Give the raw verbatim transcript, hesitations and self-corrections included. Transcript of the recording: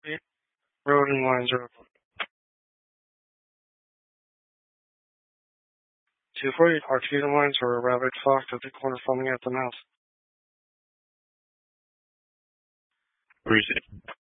Road and lines are open. two forty, Arcadian lines are rapid clocked at the corner foaming at the mouth. Reason.